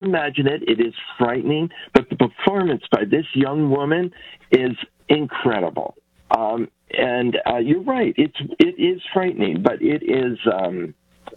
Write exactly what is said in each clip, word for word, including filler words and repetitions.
imagine it. It is frightening, but the performance by this young woman is incredible. Um, and uh, you're right. It's it is frightening, but it is. Um,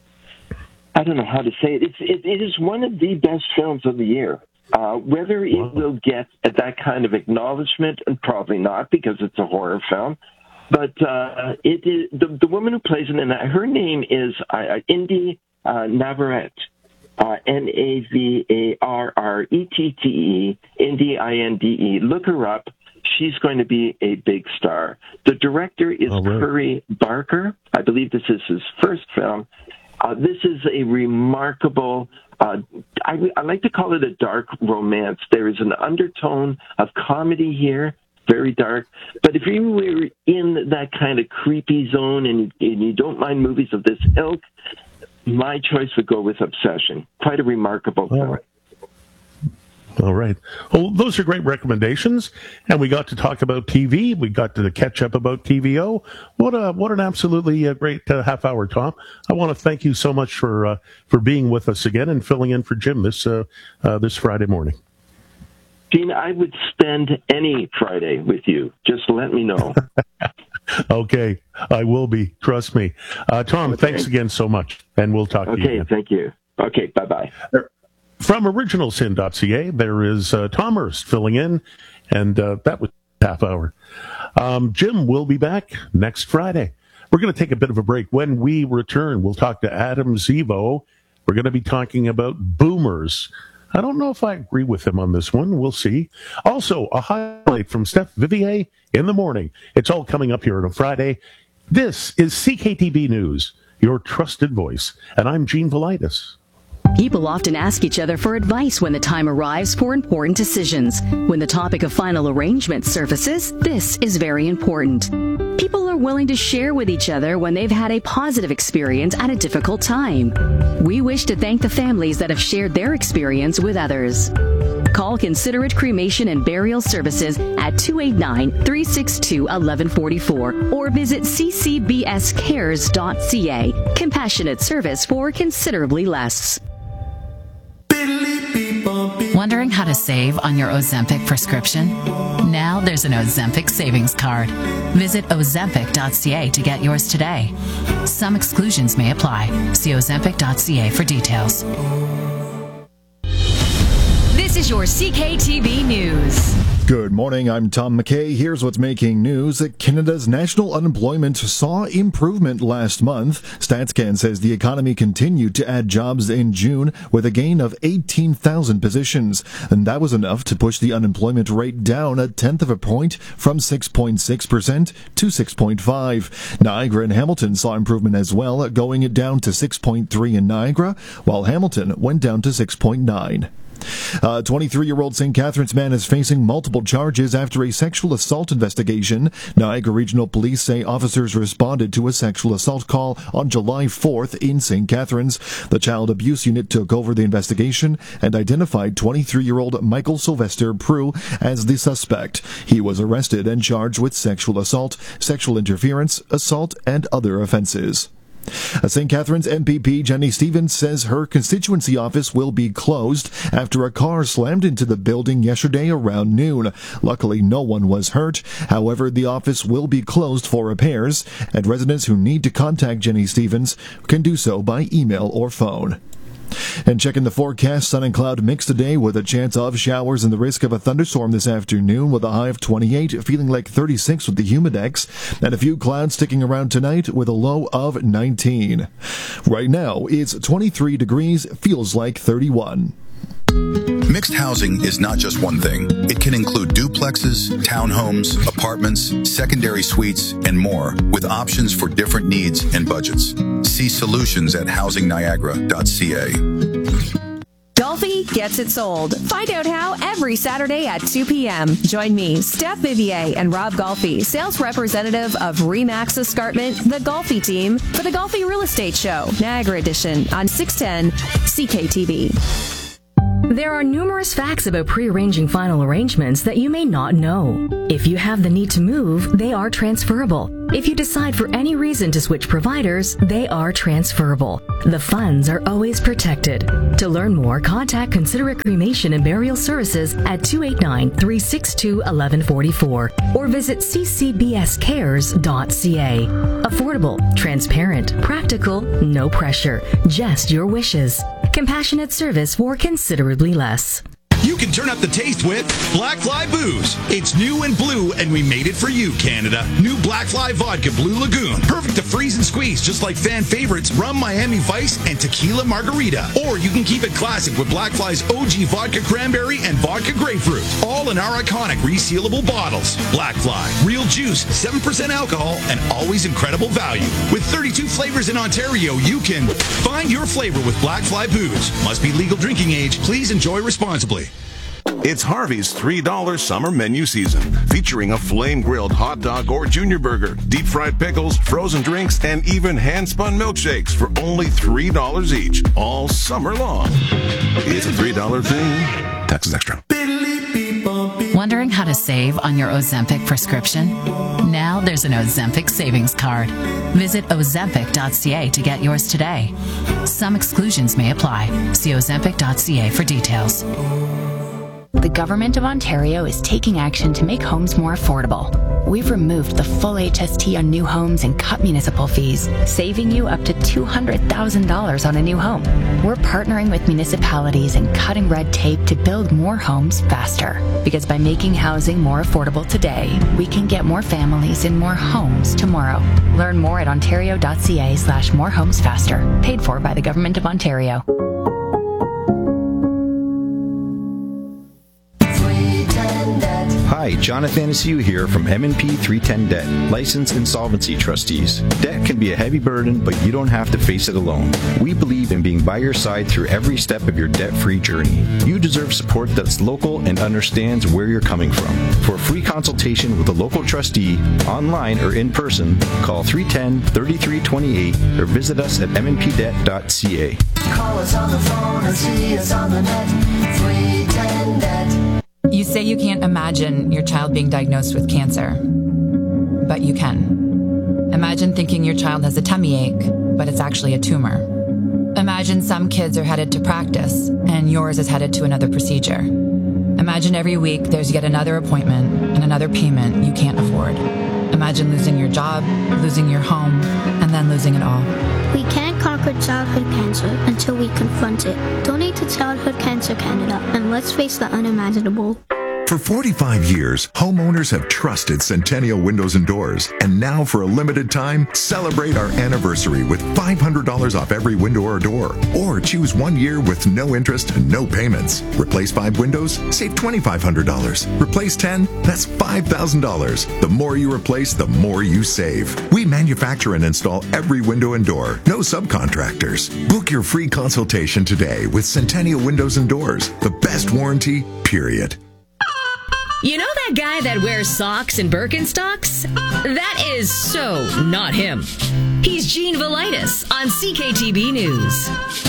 I don't know how to say it. It's it, it is one of the best films of the year. Uh, whether it will get that kind of acknowledgement, and probably not, because it's a horror film. But uh, it is the the woman who plays it, and her name is uh, Indy uh, Navarrete. Uh, N A V A R R E T T E, Indy, I N D E. Look her up. She's going to be a big star. The director is oh, really? Curry Barker. I believe this is his first film. Uh, this is a remarkable, uh, I, I like to call it a dark romance. There is an undertone of comedy here, very dark. But if you were in that kind of creepy zone and, and you don't mind movies of this ilk, my choice would go with Obsession. Quite a remarkable film. All right. All right. Well, those are great recommendations, and we got to talk about T V. We got to catch up about T V O. What a what an absolutely uh, great uh, half hour, Tom. I want to thank you so much for uh, for being with us again and filling in for Jim this uh, uh, this Friday morning. Gene, I would spend any Friday with you. Just let me know. Okay, I will be. Trust me. Uh, Tom, okay. Thanks again so much, and we'll talk okay, to you again. Okay, thank you. Okay, bye-bye. From original sin dot c a, there is uh, Tom Hurst filling in, and uh, that was half hour. Um, Jim will be back next Friday. We're going to take a bit of a break. When we return, we'll talk to Adam Zivo. We're going to be talking about boomers. I don't know if I agree with him on this one. We'll see. Also, a highlight from Steph Vivier in the morning. It's all coming up here on a Friday. This is C K T B News, your trusted voice, and I'm Gene Velitis. People often ask each other for advice when the time arrives for important decisions. When the topic of final arrangement surfaces, this is very important. People are willing to share with each other when they've had a positive experience at a difficult time. We wish to thank the families that have shared their experience with others. Call Considerate Cremation and Burial Services at two eight nine, three six two, one one four four or visit c c b s cares dot c a. Compassionate service for considerably less. Wondering how to save on your Ozempic prescription? Now there's an Ozempic savings card. Visit ozempic dot c a to get yours today. Some exclusions may apply. See ozempic dot c a for details. This is your C K T V News. Good morning, I'm Tom McKay. Here's what's making news. Canada's national unemployment saw improvement last month. StatsCan says the economy continued to add jobs in June with a gain of eighteen thousand positions. And that was enough to push the unemployment rate down a tenth of a point from six point six percent to six point five. Niagara and Hamilton saw improvement as well, going down to six point three in Niagara, while Hamilton went down to six point nine. A twenty-three-year-old Saint Catharines man is facing multiple charges after a sexual assault investigation. Niagara Regional Police say officers responded to a sexual assault call on July fourth in Saint Catharines. The Child Abuse Unit took over the investigation and identified twenty-three-year-old Michael Sylvester Prue as the suspect. He was arrested and charged with sexual assault, sexual interference, assault, and other offenses. Saint Catharines M P P Jenny Stevens says her constituency office will be closed after a car slammed into the building yesterday around noon. Luckily, no one was hurt. However, the office will be closed for repairs, and residents who need to contact Jenny Stevens can do so by email or phone. And checking the forecast, sun and cloud mix today with a chance of showers and the risk of a thunderstorm this afternoon with a high of twenty-eight, feeling like thirty-six with the humidex, and a few clouds sticking around tonight with a low of nineteen. Right now, it's twenty-three degrees, feels like thirty-one. Mixed housing is not just one thing. It can include duplexes, townhomes, apartments, secondary suites, and more, with options for different needs and budgets. See solutions at housing niagara dot c a. Golfi gets it sold. Find out how every Saturday at two p.m. Join me, Steph Vivier, and Rob Golfi, sales representative of Remax Escarpment, the Golfi team, for the Golfi Real Estate Show, Niagara Edition, on six ten C K T V. There are numerous facts about pre-arranging final arrangements that you may not know. If you have the need to move, they are transferable. If you decide for any reason to switch providers, they are transferable. The funds are always protected. To learn more, contact Considerate Cremation and Burial Services at two eight nine, three six two, one one four four or visit c c b s cares dot c a. Affordable, transparent, practical, no pressure, just your wishes. Compassionate service for considerably less. You can turn up the taste with Black Fly Booze. It's new and blue, and we made it for you, Canada. New Black Fly Vodka Blue Lagoon. Perfect to freeze and squeeze, just like fan favorites Rum Miami Vice and Tequila Margarita. Or you can keep it classic with Black Fly's O G Vodka Cranberry and Vodka Grapefruit. All in our iconic resealable bottles. Black Fly. Real juice, seven percent alcohol, and always incredible value. With thirty-two flavors in Ontario, you can find your flavor with Black Fly Booze. Must be legal drinking age. Please enjoy responsibly. It's Harvey's three dollar summer menu season, featuring a flame-grilled hot dog or junior burger, deep-fried pickles, frozen drinks, and even hand-spun milkshakes for only three dollars each, all summer long. It's a three dollar thing. Taxes extra. Wondering how to save on your Ozempic prescription? Now there's an Ozempic savings card. Visit ozempic dot c a to get yours today. Some exclusions may apply. See ozempic dot c a for details. The Government of Ontario is taking action to make homes more affordable. We've removed the full H S T on new homes and cut municipal fees, saving you up to two hundred thousand dollars on a new home. We're partnering with municipalities and cutting red tape to build more homes faster. Because by making housing more affordable today, we can get more families in more homes tomorrow. Learn more at ontario dot c a slash more homes faster. Paid for by the Government of Ontario. Hi, Jonathan Anastasia here from M and P three ten Debt, licensed insolvency trustees. Debt can be a heavy burden, but you don't have to face it alone. We believe in being by your side through every step of your debt-free journey. You deserve support that's local and understands where you're coming from. For a free consultation with a local trustee, online or in person, call three one zero, three three two eight or visit us at m n p debt dot c a. Call us on the phone or see us on the net. three ten debt. You say you can't imagine your child being diagnosed with cancer, but you can. Imagine thinking your child has a tummy ache, but it's actually a tumor. Imagine some kids are headed to practice, and yours is headed to another procedure. Imagine every week there's yet another appointment and another payment you can't afford. Imagine losing your job, losing your home, and then losing it all. We can't conquer childhood cancer until we confront it. Donate to Childhood Cancer Canada, and let's face the unimaginable. For forty-five years, homeowners have trusted Centennial Windows and Doors. And now, for a limited time, celebrate our anniversary with five hundred dollars off every window or door. Or choose one year with no interest and no payments. Replace five windows, save twenty-five hundred dollars. Replace ten, that's five thousand dollars. The more you replace, the more you save. We manufacture and install every window and door. No subcontractors. Book your free consultation today with Centennial Windows and Doors. The best warranty, period. You know that guy that wears socks and Birkenstocks? That is so not him. He's Gene Velitis on C K T B News.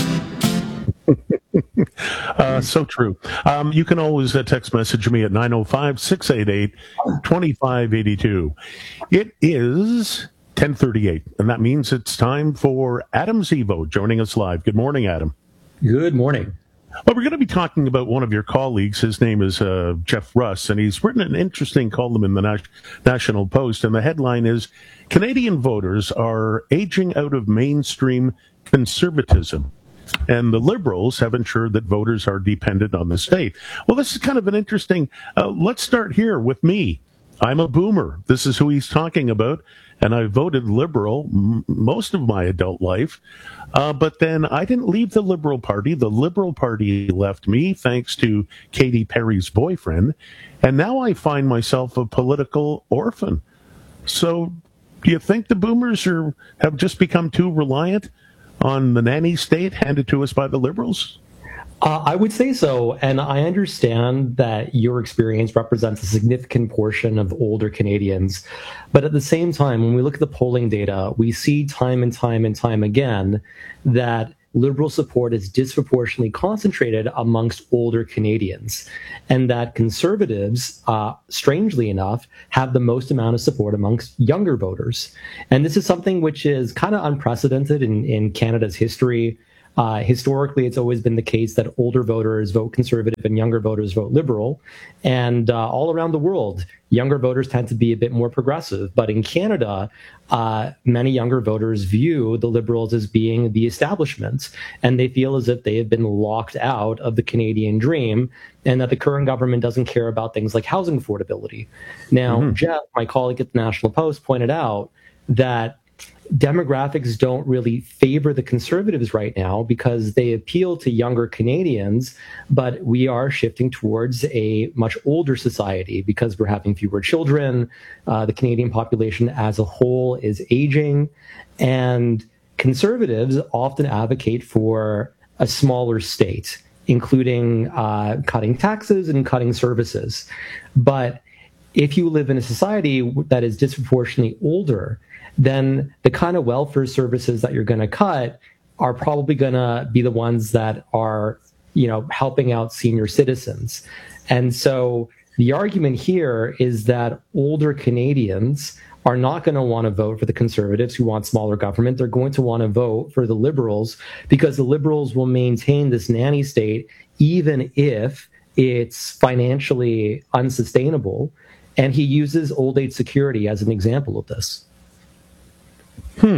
uh, so true. Um, you can always uh, text message me at nine oh five, six eight eight, two five eight two. It is ten thirty-eight, and that means it's time for Adam Zevo joining us live. Good morning, Adam. Good morning. Well, we're going to be talking about one of your colleagues. His name is uh, Jeff Russ, and he's written an interesting column in the Nas- National Post, and the headline is, Canadian voters are aging out of mainstream conservatism, and the Liberals have ensured that voters are dependent on the state. Well, this is kind of an interesting, uh, let's start here with me. I'm a boomer. This is who he's talking about. And I voted Liberal m- most of my adult life. Uh, but then I didn't leave the Liberal Party. The Liberal Party left me, thanks to Katy Perry's boyfriend. And now I find myself a political orphan. So do you think the boomers are have just become too reliant on the nanny state handed to us by the Liberals? Uh, I would say so, and I understand that your experience represents a significant portion of older Canadians. But at the same time, when we look at the polling data, we see time and time and time again that Liberal support is disproportionately concentrated amongst older Canadians, and that Conservatives, uh, strangely enough, have the most amount of support amongst younger voters. And this is something which is kind of unprecedented in, in Canada's history. Uh, historically, it's always been the case that older voters vote Conservative and younger voters vote Liberal. And uh, all around the world, younger voters tend to be a bit more progressive. But in Canada, uh, many younger voters view the Liberals as being the establishment, and they feel as if they have been locked out of the Canadian dream and that the current government doesn't care about things like housing affordability. Now, mm-hmm. Jeff, my colleague at the National Post, pointed out that demographics don't really favor the Conservatives right now because they appeal to younger Canadians, but we are shifting towards a much older society because we're having fewer children. Uh, the Canadian population as a whole is aging, and Conservatives often advocate for a smaller state, including uh, cutting taxes and cutting services. But if you live in a society that is disproportionately older, then the kind of welfare services that you're going to cut are probably going to be the ones that are, you know, helping out senior citizens. And so the argument here is that older Canadians are not going to want to vote for the Conservatives who want smaller government. They're going to want to vote for the Liberals because the Liberals will maintain this nanny state even if it's financially unsustainable. And he uses old age security as an example of this. Hmm.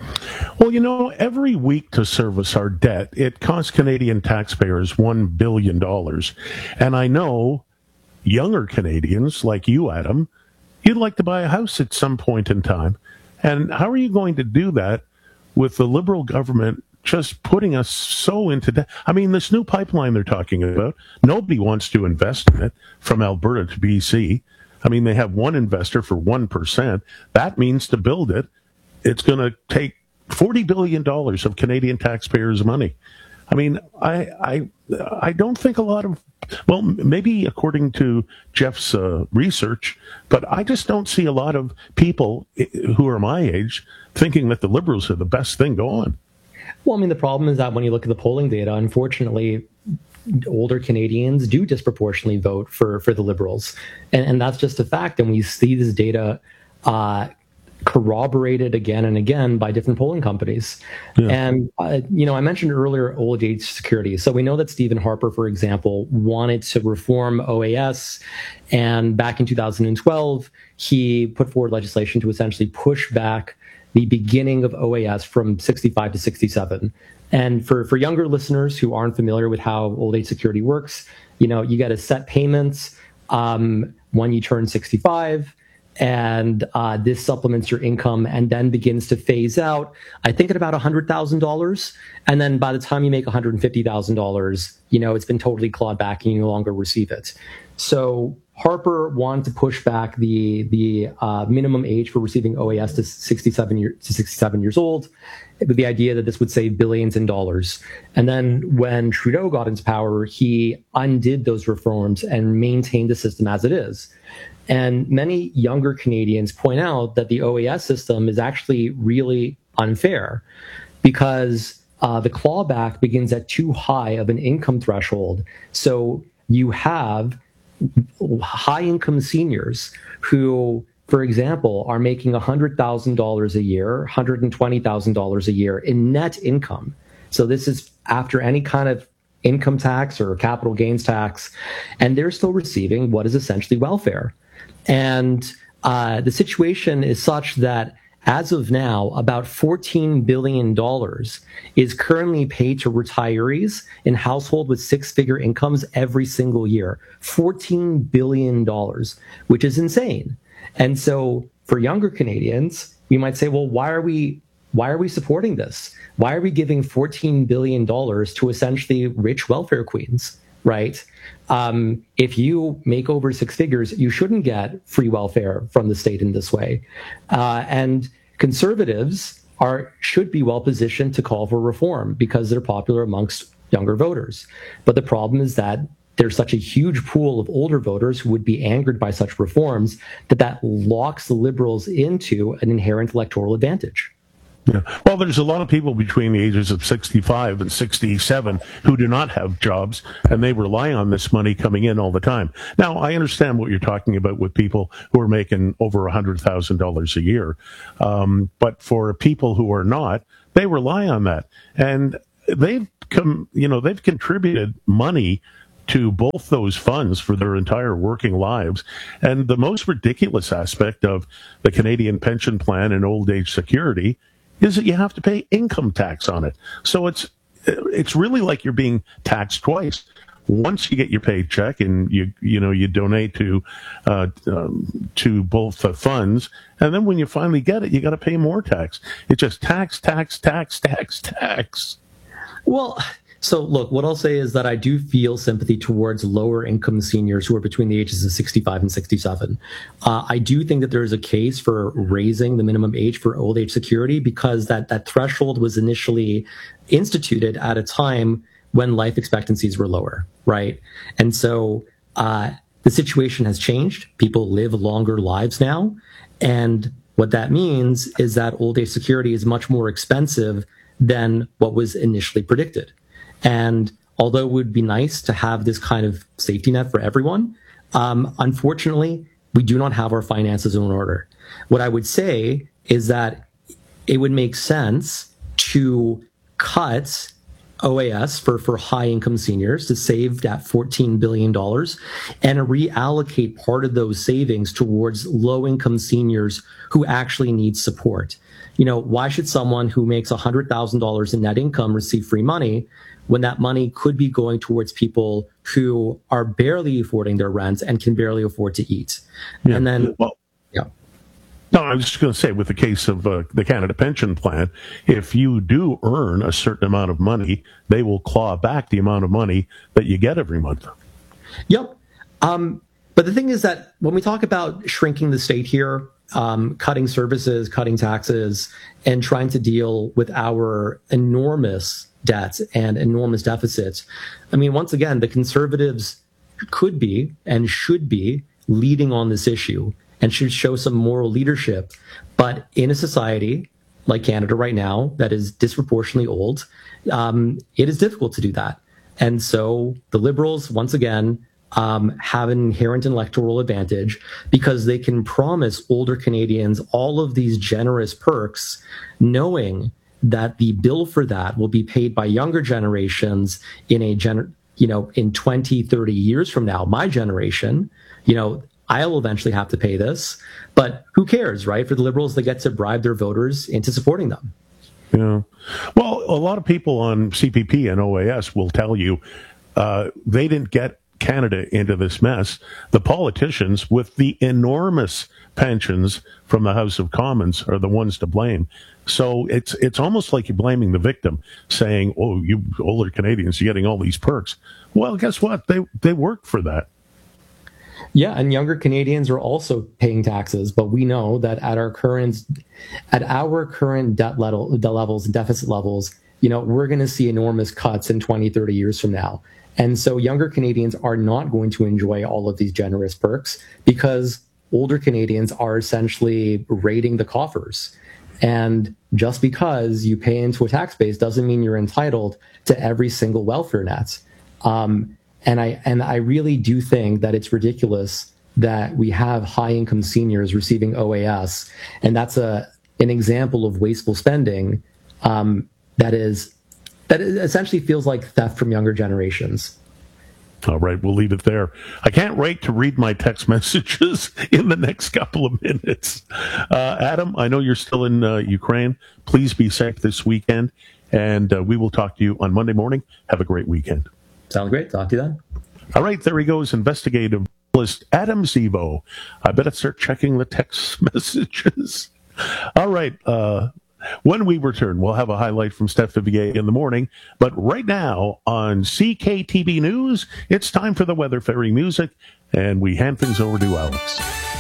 Well, you know, every week to service our debt, it costs Canadian taxpayers one billion dollars. And I know younger Canadians like you, Adam, you'd like to buy a house at some point in time. And how are you going to do that with the Liberal government just putting us so into debt? I mean, this new pipeline they're talking about, nobody wants to invest in it from Alberta to B C. I mean, they have one investor for one percent. That means to build it, it's going to take forty billion dollars of Canadian taxpayers' money. I mean, I I I don't think a lot of, well, maybe according to Jeff's uh, research, but I just don't see a lot of people who are my age thinking that the Liberals are the best thing going. Well, I mean, the problem is that when you look at the polling data, unfortunately, older Canadians do disproportionately vote for, for the Liberals. And, and that's just a fact. And we see this data uh, corroborated again and again by different polling companies. Yeah. And, uh, you know, I mentioned earlier old age security. So we know that Stephen Harper, for example, wanted to reform O A S. And back in two thousand twelve, he put forward legislation to essentially push back the beginning of O A S from sixty-five to sixty-seven. And for, for younger listeners who aren't familiar with how old age security works, you know, you get a set payments um, when you turn sixty-five. And uh, this supplements your income and then begins to phase out, I think, at about one hundred thousand dollars. And then by the time you make one hundred fifty thousand dollars, you know, it's been totally clawed back and you no longer receive it. So Harper wanted to push back the the uh, minimum age for receiving O A S to sixty-seven year, to sixty-seven years old, with the idea that this would save billions in dollars. And then when Trudeau got into power, he undid those reforms and maintained the system as it is. And many younger Canadians point out that the O A S system is actually really unfair because uh, the clawback begins at too high of an income threshold. So you have high-income seniors who, for example, are making one hundred thousand dollars a year, one hundred twenty thousand dollars a year in net income. So this is after any kind of income tax or capital gains tax, and they're still receiving what is essentially welfare. And uh, the situation is such that as of now, about fourteen billion dollars is currently paid to retirees in households with six-figure incomes every single year. fourteen billion dollars, which is insane. And so for younger Canadians, we might say, well, why are we why are we supporting this? Why are we giving fourteen billion dollars to essentially rich welfare queens, right? Um, if you make over six figures, you shouldn't get free welfare from the state in this way. Uh, and Conservatives are should be well positioned to call for reform because they're popular amongst younger voters. But the problem is that there's such a huge pool of older voters who would be angered by such reforms that that locks the Liberals into an inherent electoral advantage. Yeah. Well, there's a lot of people between the ages of sixty-five and sixty-seven who do not have jobs, and they rely on this money coming in all the time. Now, I understand what you're talking about with people who are making over one hundred thousand dollars a year. Um, but for people who are not, they rely on that. And they've come, you know, they've contributed money to both those funds for their entire working lives. And the most ridiculous aspect of the Canadian pension plan and old age security is that you have to pay income tax on it. So it's it's really like you're being taxed twice. Once you get your paycheck and you you know you donate to uh, um, to both the funds, and then when you finally get it, you got to pay more tax. It's just tax, tax, tax, tax, tax. Well, so look, what I'll say is that I do feel sympathy towards lower income seniors who are between the ages of sixty-five and sixty-seven. Uh, I do think that there is a case for raising the minimum age for old age security because that, that threshold was initially instituted at a time when life expectancies were lower, right? And so uh, the situation has changed. People live longer lives now. And what that means is that old age security is much more expensive than what was initially predicted. And although it would be nice to have this kind of safety net for everyone, um, unfortunately, we do not have our finances in order. What I would say is that it would make sense to cut O A S for, for high-income seniors to save that fourteen billion dollars and reallocate part of those savings towards low-income seniors who actually need support. You know, why should someone who makes one hundred thousand dollars in net income receive free money when that money could be going towards people who are barely affording their rent and can barely afford to eat? Yeah. And then, well, yeah. No, I was just going to say, with the case of uh, the Canada Pension Plan, if you do earn a certain amount of money, they will claw back the amount of money that you get every month. Yep. Um, but the thing is that when we talk about shrinking the state here, um, cutting services, cutting taxes, and trying to deal with our enormous debts and enormous deficits, I mean, once again, the Conservatives could be and should be leading on this issue and should show some moral leadership. But in a society like Canada right now that is disproportionately old, um, it is difficult to do that. And so the Liberals, once again, um, have an inherent electoral advantage because they can promise older Canadians all of these generous perks, knowing that the bill for that will be paid by younger generations in a gener- you know, in twenty, thirty years from now. My generation, you know, I'll eventually have to pay this, but who cares, right? For the Liberals, they get to bribe their voters into supporting them. Yeah. Well, a lot of people on C P P and O A S will tell you uh, they didn't get Canada into this mess. The politicians with the enormous pensions from the House of Commons are the ones to blame. So it's it's almost like you're blaming the victim, saying, "Oh, you older Canadians, you're getting all these perks." Well, guess what? They they worked for that. Yeah, and younger Canadians are also paying taxes, but we know that at our current at our current debt level debt levels and deficit levels, you know, we're going to see enormous cuts in twenty, thirty years from now. And so younger Canadians are not going to enjoy all of these generous perks because older Canadians are essentially raiding the coffers. And just because you pay into a tax base doesn't mean you're entitled to every single welfare net. Um, And I and I really do think that it's ridiculous that we have high-income seniors receiving O A S, and that's a an example of wasteful spending um, that is that essentially feels like theft from younger generations. All right, we'll leave it there. I can't wait to read my text messages in the next couple of minutes. Uh, Adam, I know you're still in uh, Ukraine. Please be safe this weekend, and uh, we will talk to you on Monday morning. Have a great weekend. Sounds great. Talk to you then. All right, there he goes, investigative journalist Adam Zivo. I better start checking the text messages. All right, uh, when we return, we'll have a highlight from Steph Vivier in the morning. But right now on C K T B News, it's time for the Weather Fairy music, and we hand things over to Alex.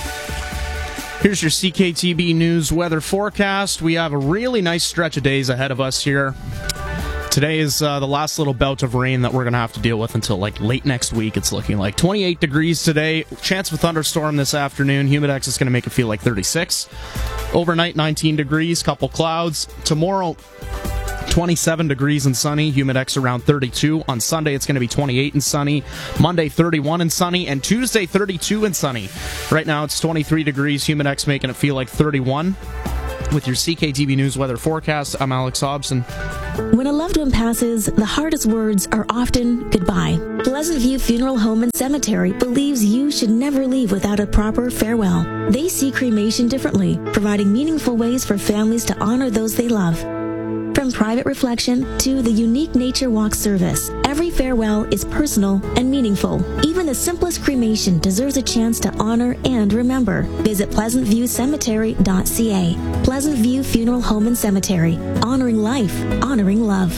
Here's your C K T B News weather forecast. We have a really nice stretch of days ahead of us here. Today is uh, the last little bout of rain that we're going to have to deal with until like late next week. It's looking like twenty-eight degrees today. Chance of a thunderstorm this afternoon. Humidex is going to make it feel like thirty-six. Overnight, nineteen degrees, couple clouds. Tomorrow, twenty-seven degrees and sunny, humidex around thirty-two. On Sunday, it's going to be twenty-eight and sunny. Monday, thirty-one and sunny. And Tuesday, thirty-two and sunny. Right now, it's twenty-three degrees, humidex making it feel like thirty-one. With your C K T V News weather forecast, I'm Alex Hobson. When a loved one passes, the hardest words are often goodbye. Pleasant View Funeral Home and Cemetery believes you should never leave without a proper farewell. They see cremation differently, providing meaningful ways for families to honor those they love. From private reflection to the unique Nature Walk service, every farewell is personal and meaningful. Even the simplest cremation deserves a chance to honor and remember. Visit pleasant view cemetery dot c a. Pleasant View Funeral Home and Cemetery. Honoring life, honoring love.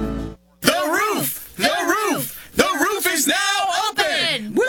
The roof! The roof! The roof is now open! Woo!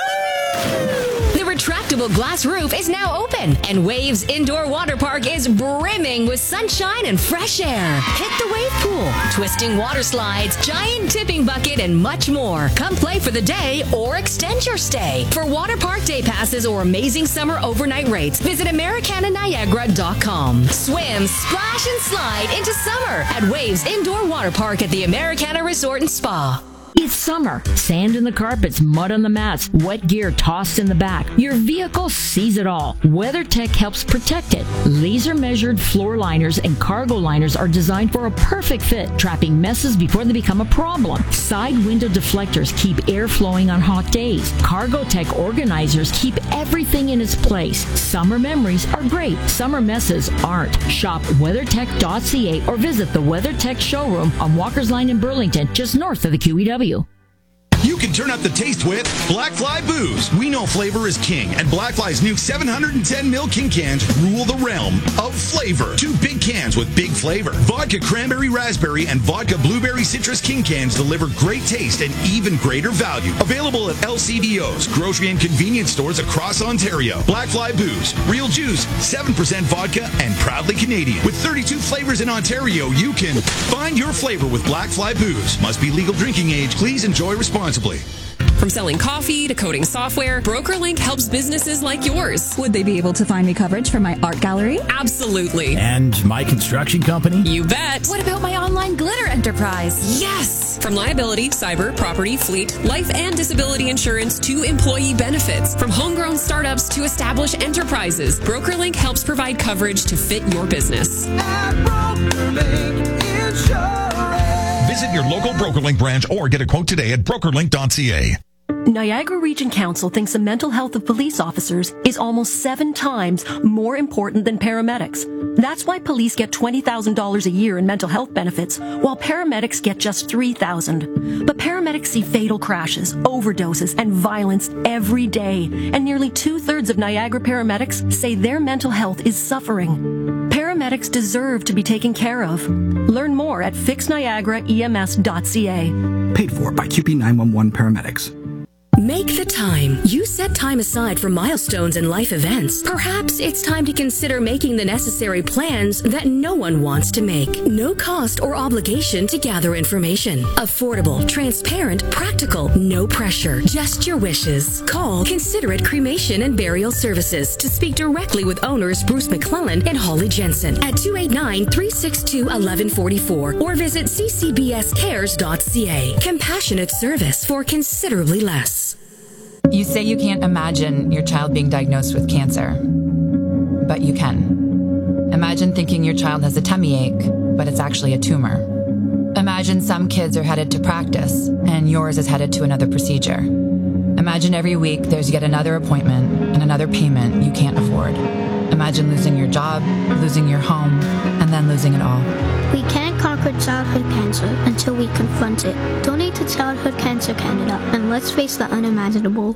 The retractable glass roof is now open, and Waves Indoor Water Park is brimming with sunshine and fresh air. Hit the wave pool, twisting water slides, giant tipping bucket, and much more. Come play for the day or extend your stay. For water park day passes or amazing summer overnight rates, visit Americana Niagara dot com. Swim, splash, and slide into summer at Waves Indoor Water Park at the Americana Resort and Spa. It's summer. Sand in the carpets, mud on the mats, wet gear tossed in the back. Your vehicle sees it all. WeatherTech helps protect it. Laser-measured floor liners and cargo liners are designed for a perfect fit, trapping messes before they become a problem. Side window deflectors keep air flowing on hot days. CargoTech organizers keep everything in its place. Summer memories are great. Summer messes aren't. Shop weathertech dot c a or visit the WeatherTech showroom on Walker's Line in Burlington, just north of the Q E W. You can turn up the taste with Blackfly Booze. We know flavor is king, and Blackfly's new seven hundred ten milliliter King cans rule the realm of flavor. Two big cans with big flavor. Vodka Cranberry Raspberry and Vodka Blueberry Citrus King cans deliver great taste and even greater value. Available at L C B Os, grocery and convenience stores across Ontario. Blackfly Booze. Real juice, seven percent vodka, and proudly Canadian. With thirty-two flavors in Ontario, you can find your flavor with Blackfly Booze. Must be legal drinking age. Please enjoy responsibly. From selling coffee to coding software, BrokerLink helps businesses like yours. Would they be able to find me coverage for my art gallery? Absolutely. And my construction company? You bet. What about my online glitter enterprise? Yes! From liability, cyber, property, fleet, life and disability insurance to employee benefits. From homegrown startups to established enterprises, BrokerLink helps provide coverage to fit your business. At BrokerLink Insurance. Visit your local BrokerLink branch or get a quote today at broker link dot c a. Niagara Region Council thinks the mental health of police officers is almost seven times more important than paramedics. That's why police get twenty thousand dollars a year in mental health benefits, while paramedics get just three thousand dollars. But paramedics see fatal crashes, overdoses, and violence every day, and nearly two-thirds of Niagara paramedics say their mental health is suffering. Paramedics deserve to be taken care of. Learn more at fix niagara e m s dot c a. Paid for by Q P nine one one Paramedics. Make the time. You set time aside for milestones and life events. Perhaps it's time to consider making the necessary plans that no one wants to make. No cost or obligation to gather information. Affordable, transparent, practical, no pressure. Just your wishes. Call Considerate Cremation and Burial Services to speak directly with owners Bruce McClellan and Holly Jensen at two eight nine, three six two, one one four four or visit c c b s cares dot c a. Compassionate service for considerably less. You say you can't imagine your child being diagnosed with cancer, but you can. Imagine thinking your child has a tummy ache, but it's actually a tumor. Imagine some kids are headed to practice, and yours is headed to another procedure. Imagine every week there's yet another appointment and another payment you can't afford. Imagine losing your job, losing your home, and then losing it all. We can't conquer childhood cancer until we confront it. Donate to Childhood Cancer Canada and let's face the unimaginable.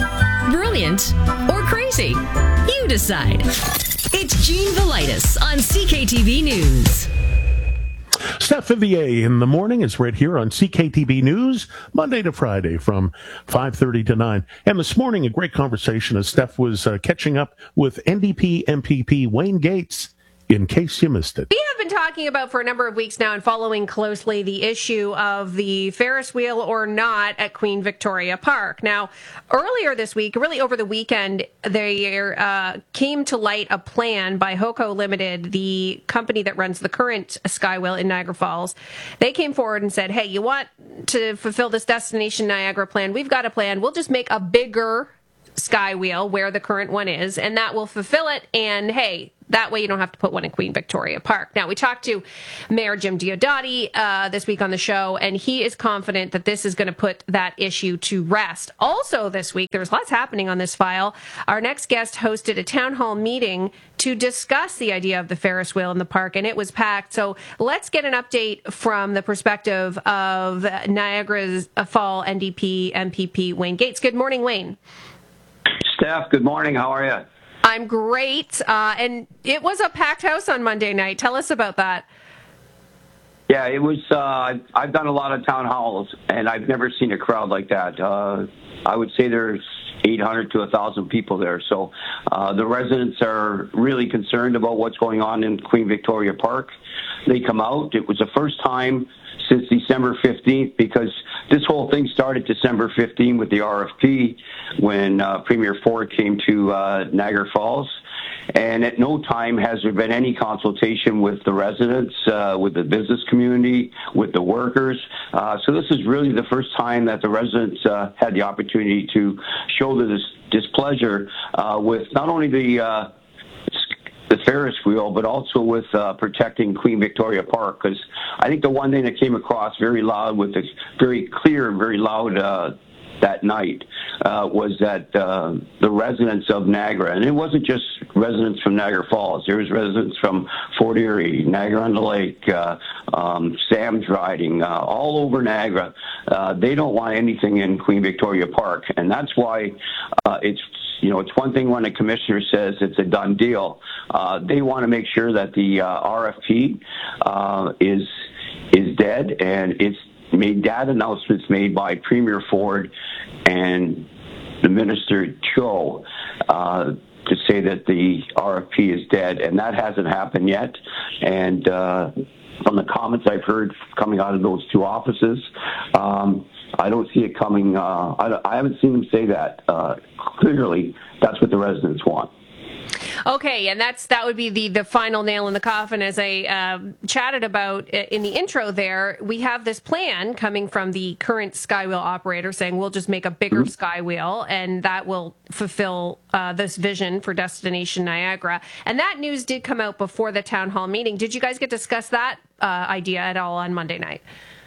Brilliant or crazy? You decide. It's Gene Velitis on C K T V News. Steph Vivier in the morning is right here on C K T V News, Monday to Friday from five thirty to nine. And this morning, a great conversation as Steph was uh, catching up with N D P M P P Wayne Gates in case you missed it. We have been talking about for a number of weeks now and following closely the issue of the Ferris wheel or not at Queen Victoria Park. Now, earlier this week, really over the weekend, there uh, came to light a plan by Hoco Limited, the company that runs the current Skywheel in Niagara Falls. They came forward and said, hey, you want to fulfill this Destination Niagara plan? We've got a plan. We'll just make a bigger Skywheel where the current one is, and that will fulfill it. And hey, that way you don't have to put one in Queen Victoria Park. Now, we talked to Mayor Jim Diodati uh, this week on the show, and he is confident that this is going to put that issue to rest. Also this week, there's lots happening on this file. Our next guest hosted a town hall meeting to discuss the idea of the Ferris wheel in the park, and it was packed. So let's get an update from the perspective of Niagara Falls N D P M P P Wayne Gates. Good morning, Wayne. Steph, good morning. How are you? I'm great. Uh, and it was a packed house on Monday night. Tell us about that. Yeah, it was. Uh, I've done a lot of town halls, and I've never seen a crowd like that. Uh, I would say there's eight hundred to one thousand people there. So uh, the residents are really concerned about what's going on in Queen Victoria Park. They come out. It was the first time since December fifteenth, because this whole thing started December fifteenth with the R F P when uh, Premier Ford came to uh, Niagara Falls. And at no time has there been any consultation with the residents, uh, with the business community, with the workers. Uh, so this is really the first time that the residents uh, had the opportunity to show this displeasure uh, with not only the uh, the Ferris wheel, but also with uh, protecting Queen Victoria Park. Because I think the one thing that came across very loud, with the very clear and very loud uh, that night, uh, was that uh, the residents of Niagara, and it wasn't just residents from Niagara Falls, there was residents from Fort Erie, Niagara-on-the-Lake, uh, um, Sam's Riding, uh, all over Niagara. Uh, they don't want anything in Queen Victoria Park, and that's why uh, it's You know, it's one thing when a commissioner says it's a done deal. Uh, they want to make sure that the uh, R F P uh, is is dead, and it's made that announcements made by Premier Ford and the Minister Cho uh, to say that the R F P is dead, and that hasn't happened yet. And uh, from the comments I've heard coming out of those two offices, um, I don't see it coming. Uh, I, I haven't seen them say that. Uh, clearly, that's what the residents want. Okay, and that's that would be the, the final nail in the coffin. As I uh, chatted about in the intro there, we have this plan coming from the current Skywheel operator saying we'll just make a bigger mm-hmm. Skywheel, and that will fulfill uh, this vision for Destination Niagara. And that news did come out before the town hall meeting. Did you guys get to discuss that uh, idea at all on Monday night?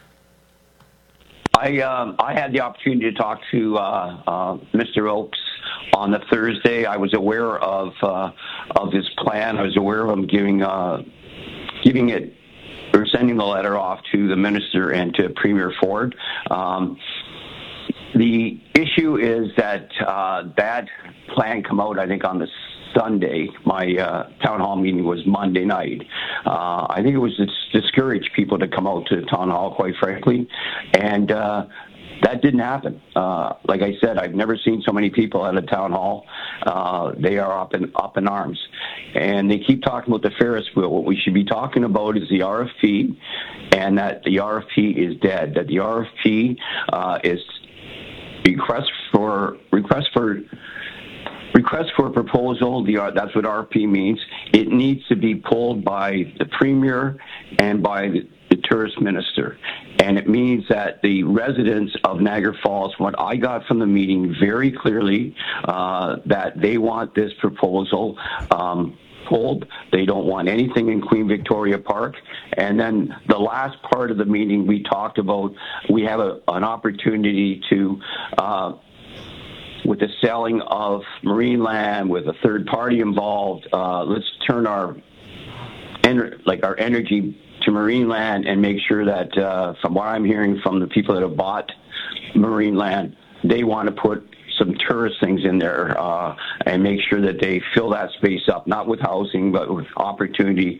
I um, I had the opportunity to talk to uh, uh, Mister Oakes on the Thursday. I was aware of uh, of his plan. I was aware of him giving uh, giving it or sending the letter off to the minister and to Premier Ford. Um, the issue is that uh, that plan come out, I think, on the Sunday. My uh, town hall meeting was Monday night. Uh, I think it was to discourage people to come out to the town hall, quite frankly, and uh, that didn't happen. Uh, like I said, I've never seen so many people at a town hall. Uh, they are up in up in arms, and they keep talking about the Ferris wheel. What we should be talking about is the R F P, and that the R F P is dead. That the R F P uh, is request for request for. Request for a proposal, the, uh, that's what R P means. It needs to be pulled by the Premier and by the, the Tourist Minister. And it means that the residents of Niagara Falls, what I got from the meeting very clearly, uh, that they want this proposal um, pulled. They don't want anything in Queen Victoria Park. And then the last part of the meeting, we talked about, we have a, an opportunity to uh, with the selling of marine land, with a third party involved, uh, let's turn our ener- like our energy to marine land and make sure that, uh, from what I'm hearing from the people that have bought marine land, they want to put some tourist things in there uh, and make sure that they fill that space up, not with housing, but with opportunity.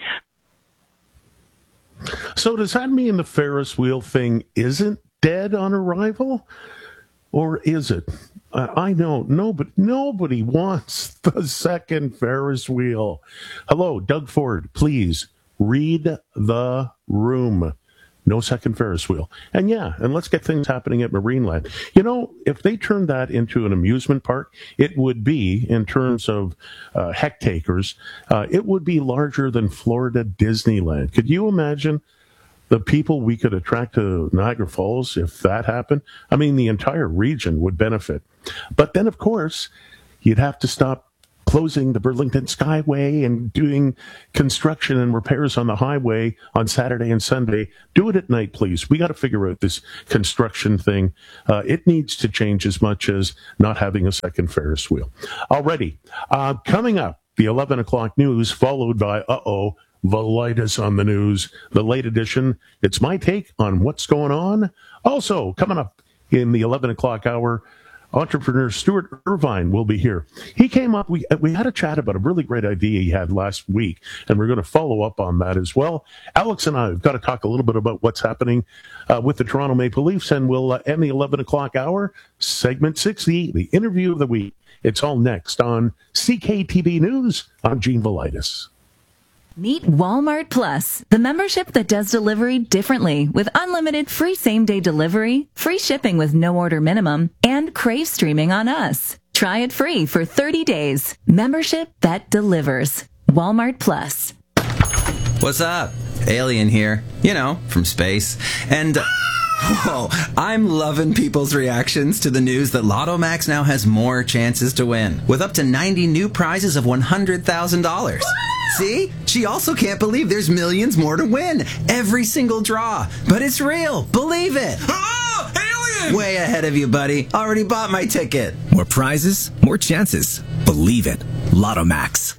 So does that mean the Ferris wheel thing isn't dead on arrival, or is it? uh, I know nobody, nobody wants the second Ferris wheel. Hello, Doug Ford, please read the room. No second Ferris wheel. And yeah, and let's get things happening at Marineland. You know, if they turned that into an amusement park, it would be, in terms of uh, hectares, uh, it would be larger than Florida Disneyland. Could you imagine the people we could attract to Niagara Falls if that happened? I mean, the entire region would benefit. But then, of course, you'd have to stop closing the Burlington Skyway and doing construction and repairs on the highway on Saturday and Sunday. Do it at night, please. We got to figure out this construction thing. Uh, it needs to change as much as not having a second Ferris wheel. Already, uh, coming up, the eleven o'clock news, followed by, uh-oh, Velitis on the news, the late edition. It's my take on what's going on. Also, coming up in the eleven o'clock hour, entrepreneur Stuart Irvine will be here. He came up, we we had a chat about a really great idea he had last week, and we're going to follow up on that as well. Alex and I have got to talk a little bit about what's happening uh, with the Toronto Maple Leafs, and we'll uh, end the eleven o'clock hour, segment sixty, the interview of the week. It's all next on C K T V News. I'm Gene Velitis. Meet Walmart Plus, the membership that does delivery differently with unlimited free same-day delivery, free shipping with no order minimum, and Crave streaming on us. Try it free for thirty days. Membership that delivers. Walmart Plus. What's up? Alien here. You know, from space. And... Uh, whoa, I'm loving people's reactions to the news that Lotto Max now has more chances to win, with up to ninety new prizes of one hundred thousand dollars. See? She also can't believe there's millions more to win. Every single draw. But it's real. Believe it. Oh, alien! Way ahead of you, buddy. Already bought my ticket. More prizes, more chances. Believe it. Lotto Max.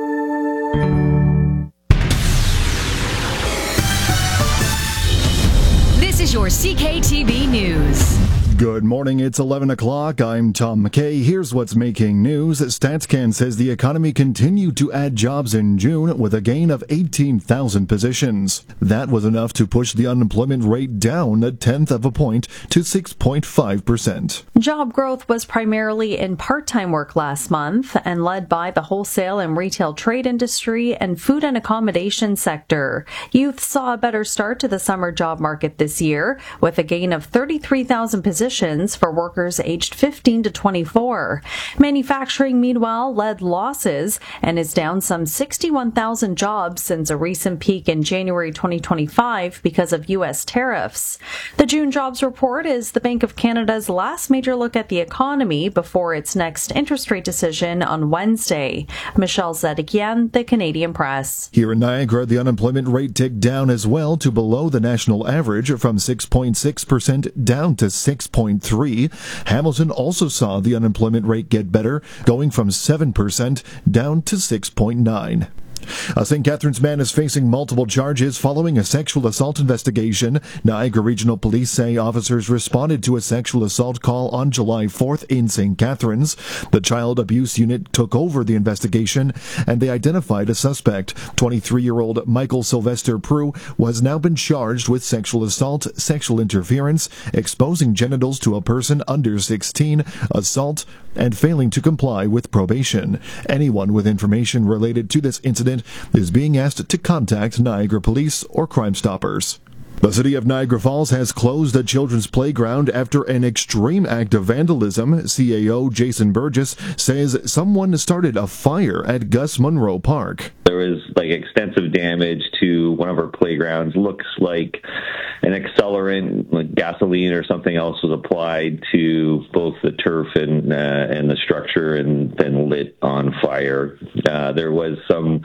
This is your C K T V News. Good morning, it's eleven o'clock. I'm Tom McKay. Here's what's making news. StatsCan says the economy continued to add jobs in June with a gain of eighteen thousand positions. That was enough to push the unemployment rate down a tenth of a point to six point five percent. Job growth was primarily in part-time work last month and led by the wholesale and retail trade industry and food and accommodation sector. Youth saw a better start to the summer job market this year with a gain of thirty-three thousand positions for workers aged fifteen to twenty-four. Manufacturing, meanwhile, led losses and is down some sixty-one thousand jobs since a recent peak in January twenty twenty-five because of U S tariffs. The June jobs report is the Bank of Canada's last major look at the economy before its next interest rate decision on Wednesday. Michelle Zedekian, The Canadian Press. Here in Niagara, the unemployment rate ticked down as well to below the national average from six point six percent down to six point three. Hamilton also saw the unemployment rate get better, going from seven percent down to six point nine. A Saint Catharines man is facing multiple charges following a sexual assault investigation. Niagara Regional Police say officers responded to a sexual assault call on July fourth in Saint Catharines. The Child Abuse Unit took over the investigation and they identified a suspect. twenty-three-year-old Michael Sylvester Prue was now been charged with sexual assault, sexual interference, exposing genitals to a person under sixteen, assault, and failing to comply with probation. Anyone with information related to this incident is being asked to contact Niagara Police or Crime Stoppers. The city of Niagara Falls has closed a children's playground after an extreme act of vandalism. C A O Jason Burgess says someone started a fire at Gus Munro Park. There was like extensive damage to one of our playgrounds. Looks like an accelerant, like gasoline or something else, was applied to both the turf and uh, and the structure, and then lit on fire. Uh, there was some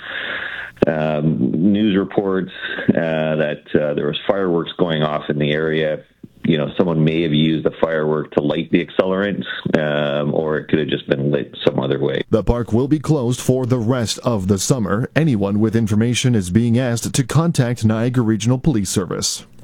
Um, news reports uh, that uh, there was fireworks going off in the area. You know, someone may have used the firework to light the accelerant, um, or it could have just been lit some other way. The park will be closed for the rest of the summer. Anyone with information is being asked to contact Niagara Regional Police Service.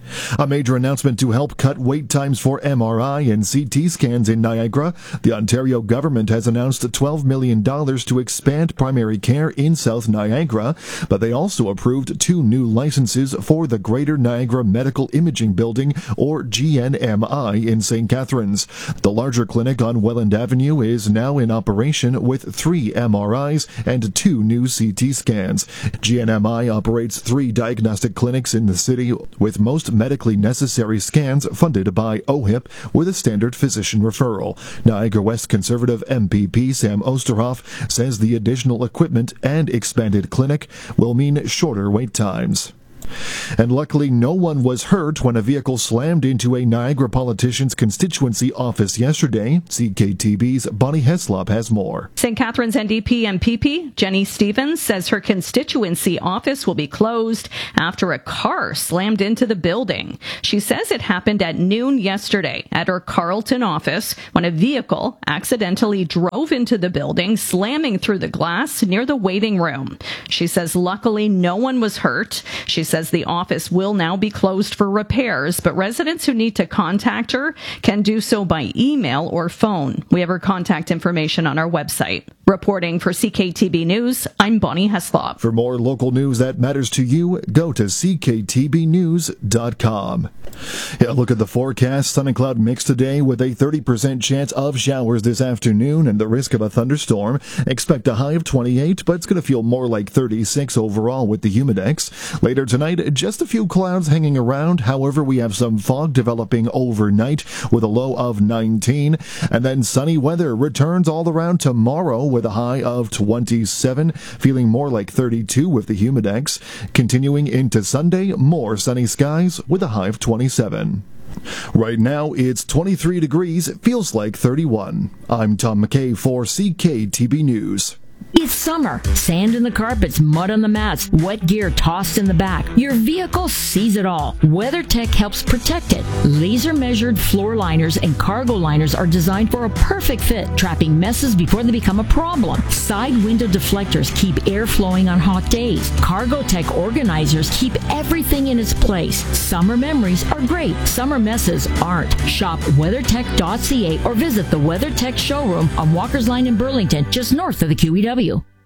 A major announcement to help cut wait times for M R I and C T scans in Niagara. The Ontario government has announced twelve million dollars to expand primary care in South Niagara, but they also approved two new licenses for the Greater Niagara Medical Imaging Building, or G N M I, in Saint Catharines. The larger clinic on Welland Avenue is now in operation with three M R Is and two new C T scans. G N M I operates three diagnostic clinics in the city, with most medically necessary scans funded by O H I P with a standard physician referral. Niagara West Conservative M P P Sam Osterhoff says the additional equipment and expanded clinic will mean shorter wait times. And luckily, no one was hurt when a vehicle slammed into a Niagara politician's constituency office yesterday. C K T B's Bonnie Heslop has more. Saint Catharines N D P M P P Jenny Stevens says her constituency office will be closed after a car slammed into the building. She says it happened at noon yesterday at her Carleton office when a vehicle accidentally drove into the building, slamming through the glass near the waiting room. She says luckily no one was hurt. She says the office will now be closed for repairs, but residents who need to contact her can do so by email or phone. We have her contact information on our website. Reporting for C K T B News, I'm Bonnie Heslop. For more local news that matters to you, go to c k t b news dot com. Yeah, look at the forecast. Sun and cloud mix today with a thirty percent chance of showers this afternoon and the risk of a thunderstorm. Expect a high of twenty-eight, but it's going to feel more like thirty-six overall with the humidex. Later tonight, just a few clouds hanging around. However, we have some fog developing overnight with a low of nineteen. And then sunny weather returns all around tomorrow with a high of twenty-seven, feeling more like thirty-two with the humidex. Continuing into Sunday, more sunny skies with a high of twenty-seven. Right now, it's twenty-three degrees. It feels like thirty-one. I'm Tom McKay for C K T B News. It's summer. Sand in the carpets, mud on the mats, wet gear tossed in the back. Your vehicle sees it all. WeatherTech helps protect it. Laser-measured floor liners and cargo liners are designed for a perfect fit, trapping messes before they become a problem. Side window deflectors keep air flowing on hot days. CargoTech organizers keep everything in its place. Summer memories are great. Summer messes aren't. Shop weathertech dot c a or visit the WeatherTech showroom on Walker's Line in Burlington, just north of the Q E W.